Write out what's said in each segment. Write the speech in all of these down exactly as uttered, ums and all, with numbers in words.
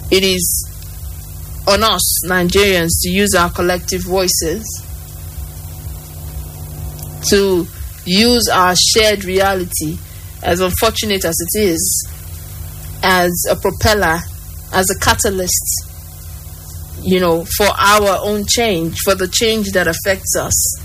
it is on us, Nigerians, to use our collective voices, to use our shared reality, as unfortunate as it is, as a propeller, as a catalyst, you know, for our own change, for the change that affects us.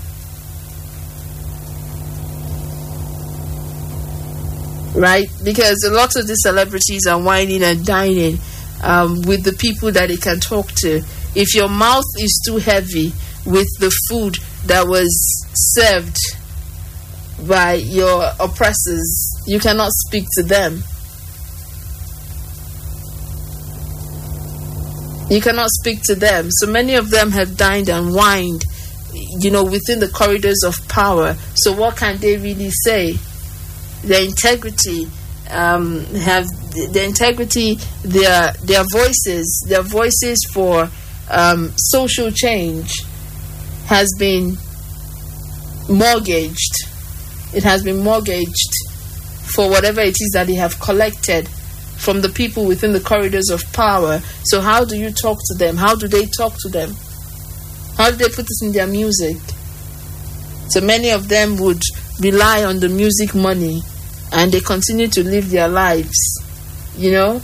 Right? Because a lot of these celebrities are whining and dining um, with the people that they can talk to. If your mouth is too heavy with the food that was served by your oppressors, you cannot speak to them. You cannot speak to them. So many of them have dined and wined, you know, within the corridors of power. So what can they really say? Their integrity, um, have the integrity, their their voices, their voices for um, social change has been mortgaged. It has been mortgaged for whatever it is that they have collected from the people within the corridors of power. So how do you talk to them? How do they talk to them? How do they put it in their music? So many of them would rely on the music money, and they continue to live their lives, you know?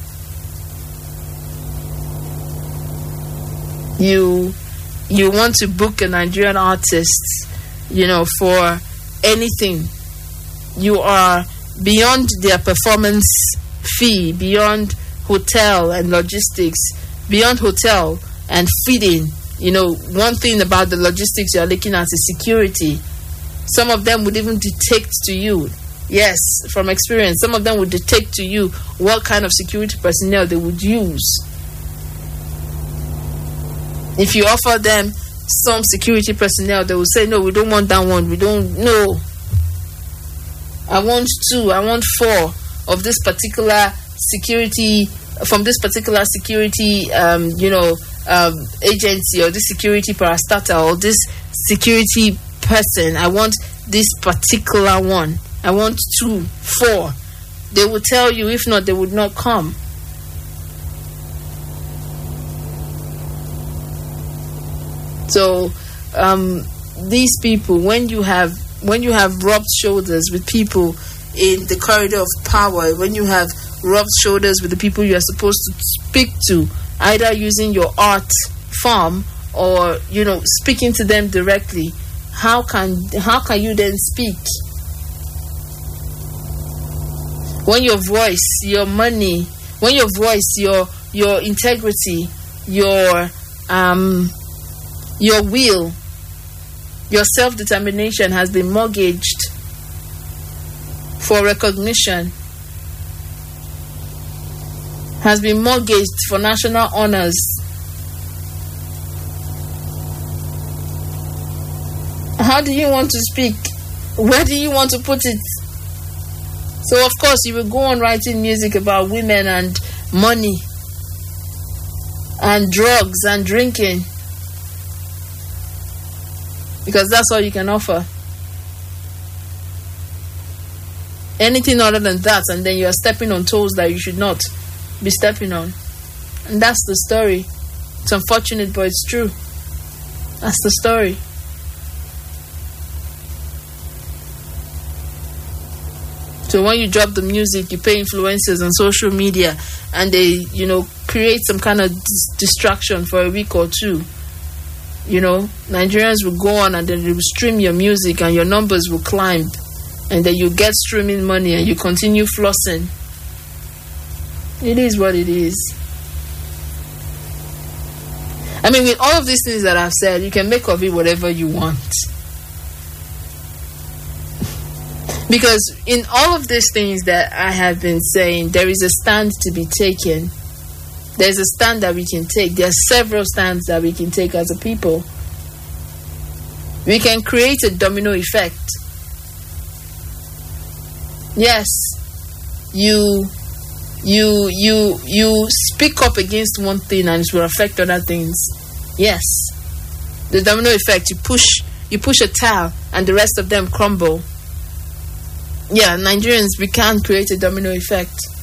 You you want to book a Nigerian artist, you know, for anything. You are beyond their performance fee, beyond hotel and logistics, beyond hotel and feeding. You know, one thing about the logistics you're looking at is security. Some of them would even detect to you, yes, from experience, some of them would detect to you what kind of security personnel they would use. If you offer them some security personnel, they will say, no, we don't want that one. We don't, no. I want two, I want four of this particular security, from this particular security, um, you know, um, agency, or this security parastatal, or this security person. I want this particular one. I want two, four. They will tell you, if not, they would not come. So, um, these people, when you have when you have rubbed shoulders with people in the corridor of power, when you have rubbed shoulders with the people you are supposed to speak to, either using your art form or, you know, speaking to them directly, how can how can you then speak? When your voice, your money, when your voice, your your integrity, your um your will, your self-determination has been mortgaged for recognition, has been mortgaged for national honors, how do you want to speak? Where do you want to put it? So, of course, you will go on writing music about women and money and drugs and drinking, because that's all you can offer. Anything other than that, and then you are stepping on toes that you should not be stepping on. And that's the story. It's unfortunate, but it's true. That's the story. So when you drop the music, you pay influencers on social media, and they, you know, create some kind of dis- distraction for a week or two. You know, Nigerians will go on and then they will stream your music, and your numbers will climb, and then you get streaming money, and you continue flossing. It is what it is. I mean, with all of these things that I've said, you can make of it whatever you want. Because in all of these things that I have been saying, there is a stand to be taken. There's a stand that we can take. There are several stands that we can take as a people. We can create a domino effect. Yes, you you you you speak up against one thing and it will affect other things. Yes. The domino effect, you push you push a tile and the rest of them crumble. Yeah, Nigerians, we can't create a domino effect.